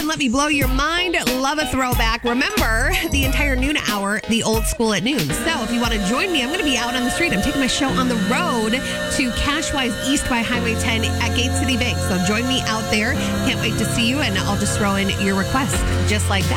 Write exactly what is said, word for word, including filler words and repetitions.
Let Me Blow Your Mind. Love a throwback. Remember, the entire noon hour, the old school at noon. So if you want to join me, I'm going to be out on the street. I'm taking my show on the road to Cashwise East by Highway ten at Gate City Bank. So join me out there. Can't wait to see you, and I'll just throw in your request just like that.